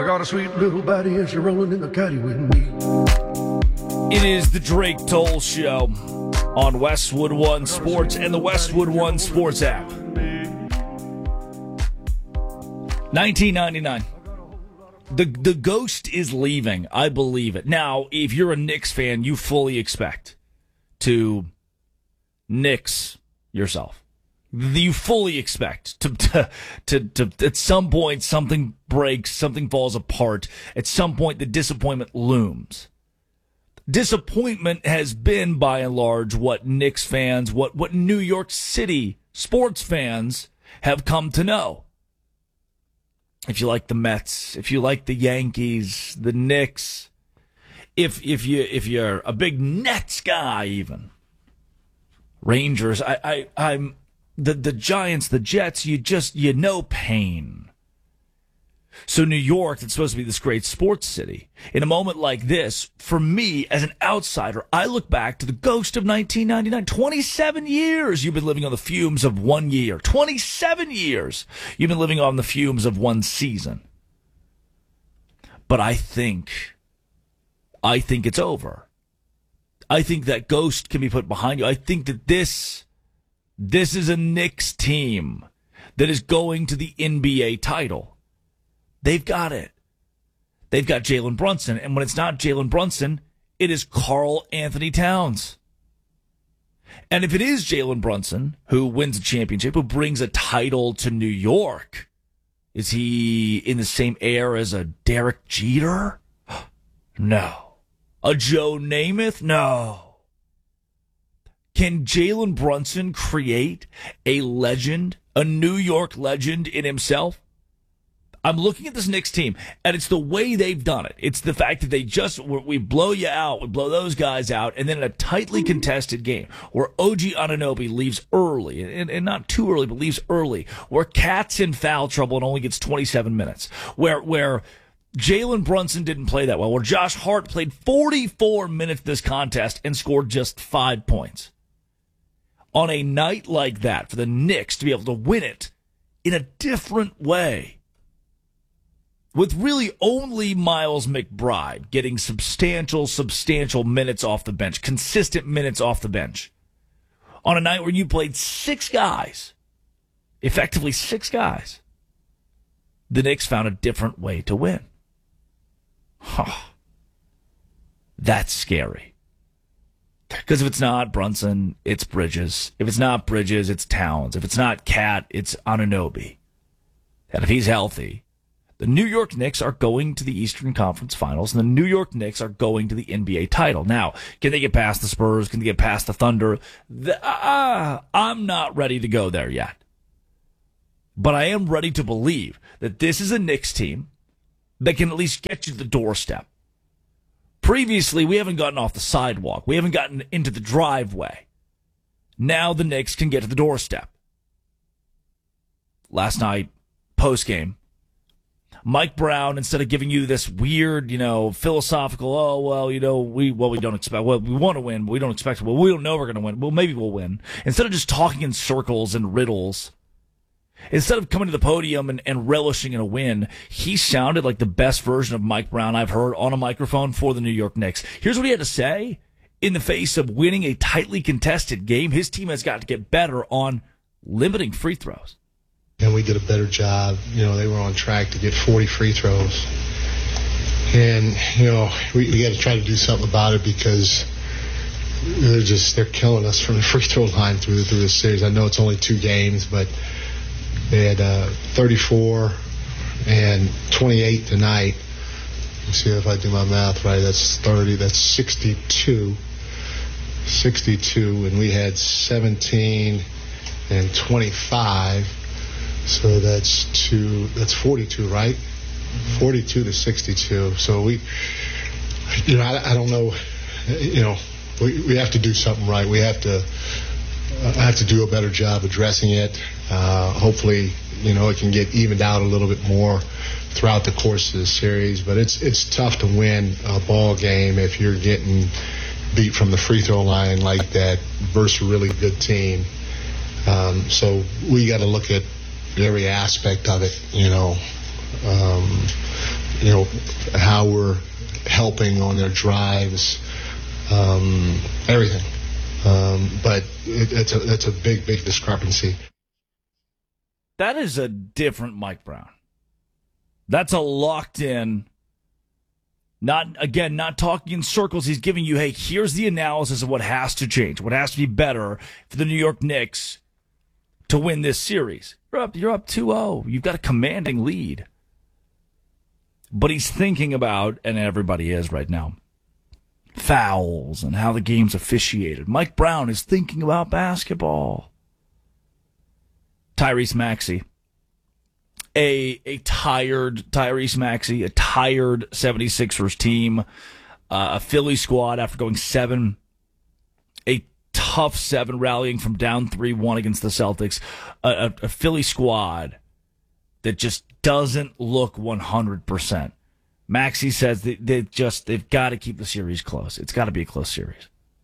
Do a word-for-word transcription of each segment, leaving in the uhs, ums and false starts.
got a sweet little baddie and she's rolling in the caddy with me. It is the Drake Toll Show on Westwood One Sports and the Westwood One Sports app. nineteen ninety-nine. The the ghost is leaving. I believe it. Now, if you're a Knicks fan, you fully expect to Knicks yourself. You fully expect to, to to to at some point something breaks, something falls apart. At some point, the disappointment looms. Disappointment has been, by and large, what Knicks fans, what what New York City sports fans have come to know. If you like the Mets, if you like the Yankees, the Knicks, if if you if you're a big Nets guy, even Rangers, I I I'm the the Giants, the Jets, you just you know pain. So New York, it's supposed to be this great sports city. In a moment like this, for me as an outsider, I look back to the ghost of nineteen ninety-nine. twenty-seven years you've been living on the fumes of one year. twenty-seven years you've been living on the fumes of one season. But I think, I think it's over. I think that ghost can be put behind you. I think that this, this is a Knicks team that is going to the N B A title. They've got it. They've got Jalen Brunson. And when it's not Jalen Brunson, it is Karl Anthony Towns. And if it is Jalen Brunson who wins a championship, who brings a title to New York, is he in the same air as a Derek Jeter? No. A Joe Namath? No. Can Jalen Brunson create a legend, a New York legend in himself? I'm looking at this Knicks team, and it's the way they've done it. It's the fact that they just, we blow you out, we blow those guys out, and then in a tightly contested game where O G Anunoby leaves early, and, and not too early, but leaves early, where Cat's in foul trouble and only gets twenty-seven minutes, where where Jalen Brunson didn't play that well, where Josh Hart played forty-four minutes this contest and scored just five points. On a night like that, for the Knicks to be able to win it in a different way, with really only Miles McBride getting substantial, substantial minutes off the bench, consistent minutes off the bench, on a night where you played six guys, effectively six guys, the Knicks found a different way to win. Huh. That's scary. Because if it's not Brunson, it's Bridges. If it's not Bridges, it's Towns. If it's not Cat, it's Anunoby. And if he's healthy, the New York Knicks are going to the Eastern Conference Finals, and the New York Knicks are going to the N B A title. Now, can they get past the Spurs? Can they get past the Thunder? The, uh, I'm not ready to go there yet. But I am ready to believe that this is a Knicks team that can at least get you to the doorstep. Previously, we haven't gotten off the sidewalk. We haven't gotten into the driveway. Now the Knicks can get to the doorstep. Last night, postgame, Mike Brown, instead of giving you this weird, you know, philosophical, oh, well, you know, we, well, we don't expect, well, we want to win, but we don't expect, well, we don't know we're going to win. Well, maybe we'll win. Instead of just talking in circles and riddles, instead of coming to the podium and, and relishing in a win, he sounded like the best version of Mike Brown I've heard on a microphone for the New York Knicks. Here's what he had to say. In the face of winning a tightly contested game, his team has got to get better on limiting free throws. And we did a better job. You know, they were on track to get forty free throws. And, you know, we, we got to try to do something about it because they're just, they're killing us from the free throw line through, through this series. I know it's only two games, but they had uh, thirty-four and twenty-eight tonight. Let's see if I do my math right. That's thirty. That's sixty-two. sixty-two. And we had seventeen and twenty-five. So that's two. That's forty-two, right? forty-two to sixty-two. So we, you know, I, I don't know. You know, we we have to do something right. We have to. I have to do a better job addressing it. Uh, hopefully, you know, it can get evened out a little bit more throughout the course of the series. But it's it's tough to win a ball game if you're getting beat from the free throw line like that versus a really good team. Um, so we got to look at every aspect of it, you know. Um, you know, how we're helping on their drives, um, everything. Um, but it, it's a that's a big, big discrepancy. That is a different Mike Brown. That's a locked in, not, again, not talking in circles. He's giving you, hey, here's the analysis of what has to change, what has to be better for the New York Knicks to win this series. You're up, you're up two oh. You've got a commanding lead. But he's thinking about, and everybody is right now, fouls and how the game's officiated. Mike Brown is thinking about basketball. Tyrese Maxey. A a tired Tyrese Maxey, a tired seventy-sixers team, uh, a Philly squad after going seven, a tough seven rallying from down three one against the Celtics, a, a, a Philly squad that just doesn't look one hundred percent. Maxey says that they just they've got to keep the series close. It's got to be a close series.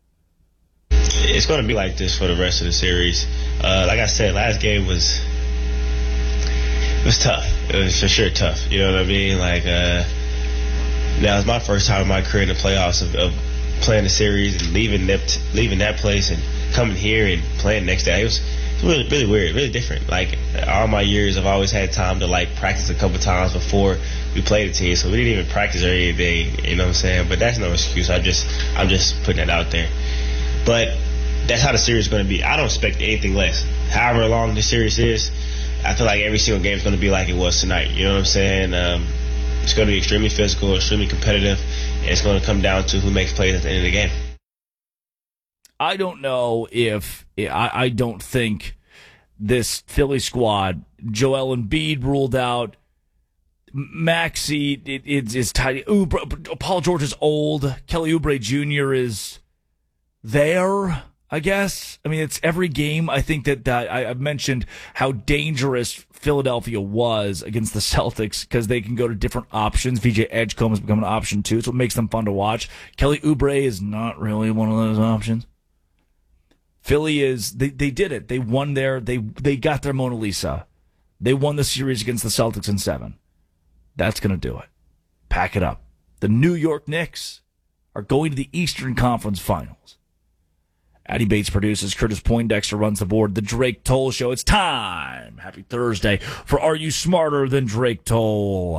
It's going to be like this for the rest of the series. Uh, like I said, last game was it was tough. It was for sure tough. You know what I mean? Like uh, now it's my first time in my career in the playoffs of, of playing the series and leaving that leaving that place and coming here and playing next day. It was, it was really really weird, really different. Like all my years, I've always had time to like practice a couple times before we played the team, so we didn't even practice every day. You know what I'm saying? But that's no excuse. I just I'm just putting that out there. But that's how the series is going to be. I don't expect anything less. However long the series is, I feel like every single game is going to be like it was tonight. You know what I'm saying? Um, it's going to be extremely physical, extremely competitive, and it's going to come down to who makes plays at the end of the game. I don't know if I, I don't think this Philly squad, Joel Embiid ruled out, Maxey it, it, is tight. Oubre, Paul George is old. Kelly Oubre Junior is there, I guess. I mean, it's every game. I think that, that I, I've mentioned how dangerous Philadelphia was against the Celtics because they can go to different options. V J Edgecombe has become an option too, so it makes them fun to watch. Kelly Oubre is not really one of those options. Philly is, they, they did it. They won their, they, they got their Mona Lisa. They won the series against the Celtics in seven. That's going to do it. Pack it up. The New York Knicks are going to the Eastern Conference Finals. Addy Bates produces. Curtis Poindexter runs the board. The Drake Toll Show. It's time. Happy Thursday for Are You Smarter Than Drake Toll?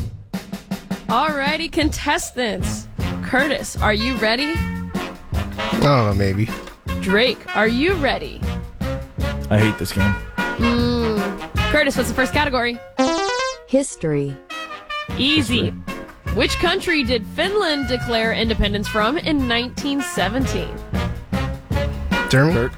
Alrighty, contestants. Curtis, are you ready? I don't know, maybe. Drake, are you ready? I hate this game. Mm. Curtis, what's the first category? History. Easy. Which country did Finland declare independence from in nineteen seventeen? Germany? Kurt.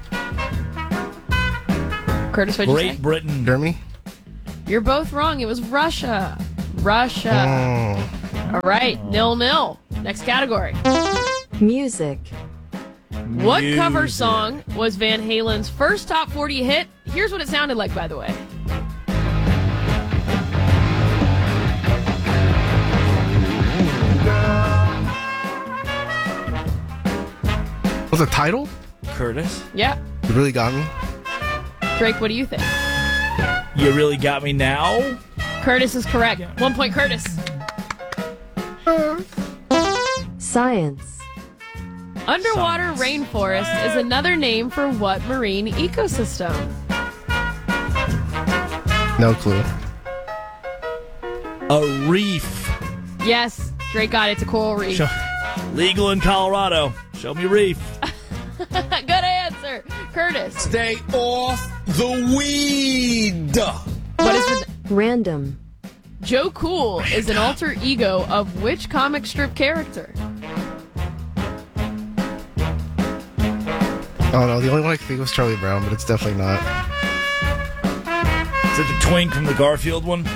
Curtis, what'd you Great say? Britain. Germany? You're both wrong. It was Russia. Russia. Oh. All right, nil nil. Next category. Music. What cover Music. song was Van Halen's first top forty hit? Here's what it sounded like, by the way. Was it title? Curtis. Yeah. You really got me? Drake, what do you think? You really got me now? Curtis is correct. One point, Curtis. Science. Underwater Science. rainforest is another name for what marine ecosystem? No clue. A reef. Yes, Drake got it. It's a coral reef. Show, legal in Colorado. Show me reef. Good answer. Curtis. Stay off the weed. What is the... Random. Joe Cool is an alter ego of which comic strip character? Oh no, the only one I could think was Charlie Brown, but it's definitely not. Is it the twink from the Garfield one?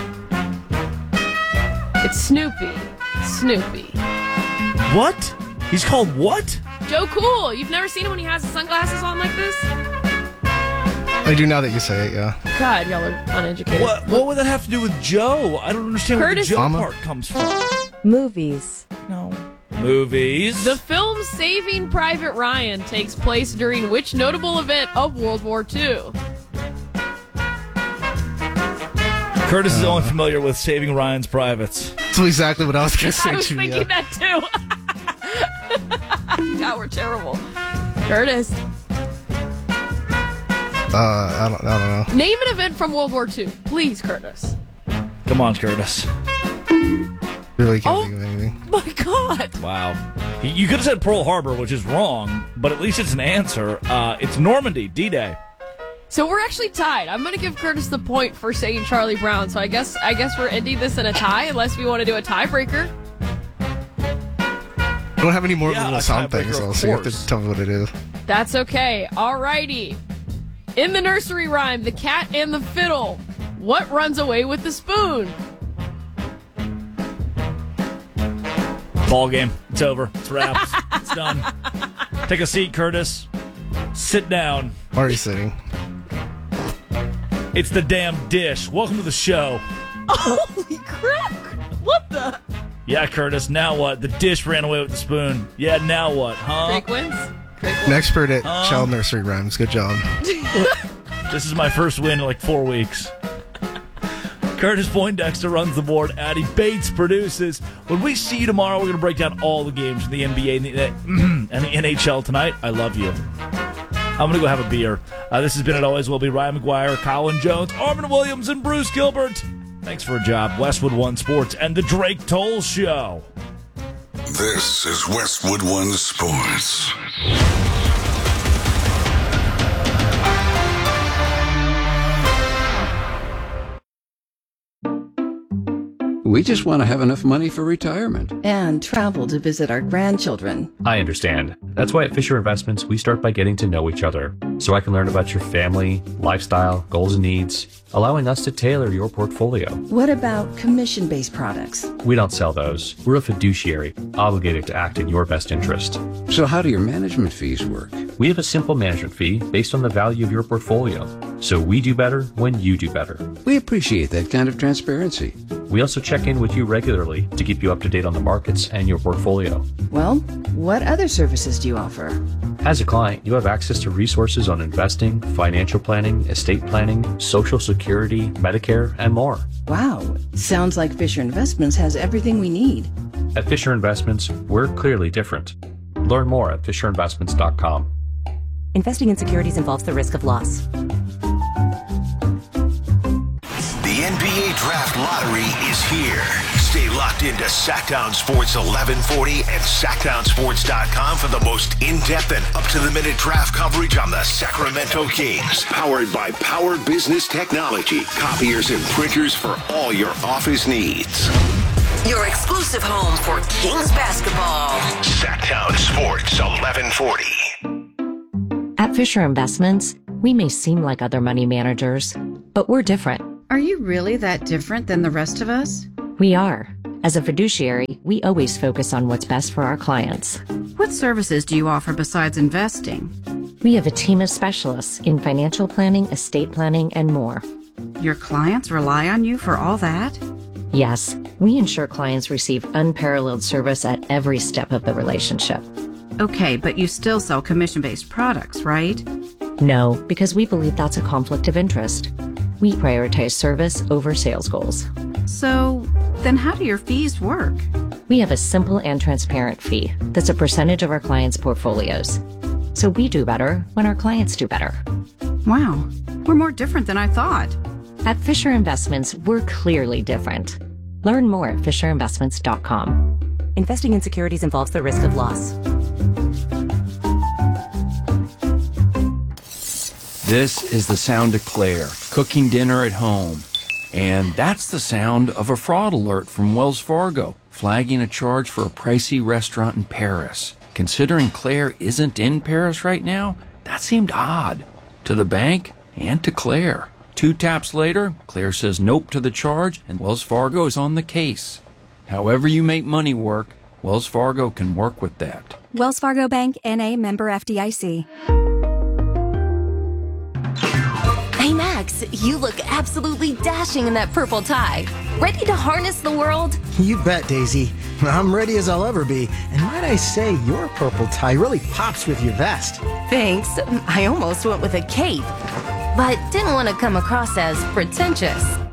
It's Snoopy. Snoopy. What? He's called what? Joe Cool. You've never seen him when he has his sunglasses on like this? I do now that you say it, yeah. God, y'all are uneducated. What, what would that have to do with Joe? I don't understand Curtis- where the Joe Mama? part comes from. Movies. No. Movies. The film Saving Private Ryan takes place during which notable event of World War Two? Curtis is only familiar with Saving Ryan's Privates. That's exactly what I was going to say I was too. thinking Yeah. that too. God, we're terrible. Curtis, Uh, I don't, I don't know. name an event from World War Two. Please, Curtis. Come on, Curtis. Really can't Oh. think of anything. My God. Wow. You could have said Pearl Harbor, which is wrong, but at least it's an answer. Uh, it's Normandy, D-Day. So we're actually tied. I'm going to give Curtis the point for saying Charlie Brown. So I guess I guess we're ending this in a tie, unless we want to do a tiebreaker. I don't have any more Yeah, little a sound tiebreaker, things, of so you have course. to tell me what it is. That's okay. Alrighty. In the nursery rhyme, The Cat and the Fiddle, what runs away with the spoon? Ball game. It's over. It's wraps. It's done. Take a seat, Curtis. Sit down. Already sitting. It's the damn dish. Welcome to the show. Holy crap! What the? Yeah, Curtis, now what? The dish ran away with the spoon. Yeah, now what, huh? Drake wins. Drake wins. An expert at child nursery rhymes. Good job. This is my first win in like four weeks. Curtis Poindexter runs the board. Addie Bates produces. When we see you tomorrow, we're going to break down all the games from the N B A and the, and the N H L tonight. I love you. I'm going to go have a beer. Uh, this has been It Always Will Be. Ryan McGuire, Colin Jones, Armin Williams, and Bruce Gilbert. Thanks for a job. Westwood One Sports and the Drake Toll Show. This is Westwood One Sports. We just want to have enough money for retirement. And travel to visit our grandchildren. I understand. That's why at Fisher Investments, we start by getting to know each other, so I can learn about your family, lifestyle, goals and needs, allowing us to tailor your portfolio. What about commission-based products? We don't sell those. We're a fiduciary, obligated to act in your best interest. So how do your management fees work? We have a simple management fee based on the value of your portfolio, so we do better when you do better. We appreciate that kind of transparency. We also check in with you regularly to keep you up to date on the markets and your portfolio. Well, what other services do you offer? As a client, you have access to resources on investing, financial planning, estate planning, Social Security, Medicare, and more. Wow, sounds like Fisher Investments has everything we need. At Fisher Investments, we're clearly different. Learn more at fisher investments dot com. Investing in securities involves the risk of loss. The N B A Draft Lottery is here. Stay locked into Sacktown Sports eleven forty and sacktown sports dot com for the most in-depth and up-to-the-minute draft coverage on the Sacramento Kings. Powered by Power Business Technology. Copiers and printers for all your office needs. Your exclusive home for Kings basketball. Sacktown Sports eleven forty. At Fisher Investments, we may seem like other money managers, but we're different. Are you really that different than the rest of us? We are. As a fiduciary, we always focus on what's best for our clients. What services do you offer besides investing? We have a team of specialists in financial planning, estate planning, and more. Your clients rely on you for all that? Yes, we ensure clients receive unparalleled service at every step of the relationship. Okay, but you still sell commission-based products, right? No, because we believe that's a conflict of interest. We prioritize service over sales goals. So, then how do your fees work? We have a simple and transparent fee that's a percentage of our clients' portfolios. So we do better when our clients do better. Wow, we're more different than I thought. At Fisher Investments, we're clearly different. Learn more at fisher investments dot com. Investing in securities involves the risk of loss. This is the sound of Claire, cooking dinner at home. And that's the sound of a fraud alert from Wells Fargo, flagging a charge for a pricey restaurant in Paris. Considering Claire isn't in Paris right now, that seemed odd. To the bank and to Claire. Two taps later, Claire says nope to the charge, and Wells Fargo is on the case. However you make money work, Wells Fargo can work with that. Wells Fargo Bank, N A member F D I C. Hey Max, you look absolutely dashing in that purple tie. Ready to harness the world? You bet, Daisy. I'm ready as I'll ever be. And might I say, your purple tie really pops with your vest. Thanks. I almost went with a cape, but didn't want to come across as pretentious.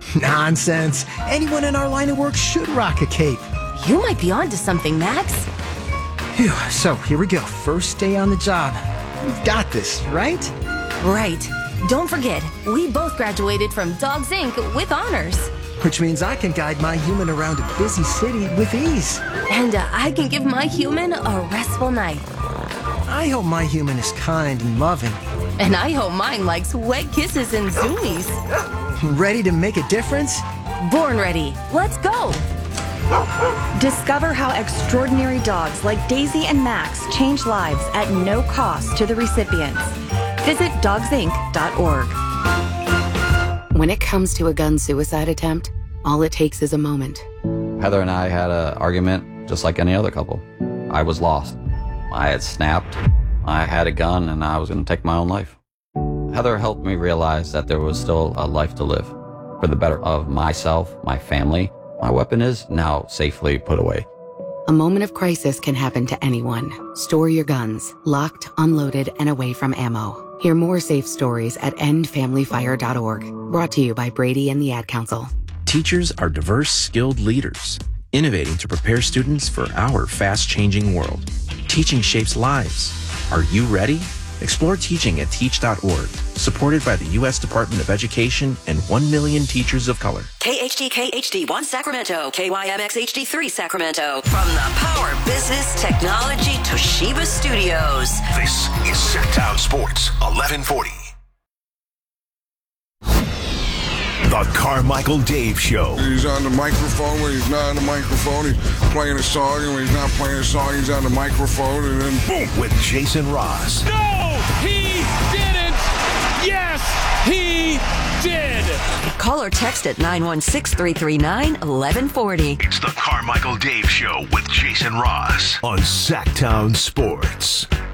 Nonsense. Anyone in our line of work should rock a cape. You might be onto something, Max. Phew, so here we go. First day on the job. We've got this, right? Right. Don't forget, we both graduated from Dogs Incorporated with honors. Which means I can guide my human around a busy city with ease. And uh, I can give my human a restful night. I hope my human is kind and loving. And I hope mine likes wet kisses and zoomies. Ready to make a difference? Born ready. Let's go. Discover how extraordinary dogs like Daisy and Max change lives at no cost to the recipients. Visit dogs inc dot org. When it comes to a gun suicide attempt, all it takes is a moment. Heather and I had an argument just like any other couple. I was lost. I had snapped. I had a gun and I was going to take my own life. Heather helped me realize that there was still a life to live for the better of myself, my family. My weapon is now safely put away. A moment of crisis can happen to anyone. Store your guns, locked, unloaded, and away from ammo. Hear more safe stories at end family fire dot org. Brought to you by Brady and the Ad Council. Teachers are diverse, skilled leaders, innovating to prepare students for our fast-changing world. Teaching shapes lives. Are you ready? Explore teaching at teach dot org, supported by the U S Department of Education and one million teachers of color. K H D K H D one Sacramento, K Y M X H D three Sacramento. From the Power Business Technology Toshiba Studios. This is Sacktown Sports, eleven forty. The Carmichael Dave Show. He's on the microphone when he's not on the microphone. He's playing a song, and when he's not playing a song, he's on the microphone, and then boom, with Jason Ross. No, he didn't. Yes, he did. Call or text at nine one six, three three nine, one one four zero. It's the Carmichael Dave Show with Jason Ross on Sacktown Sports.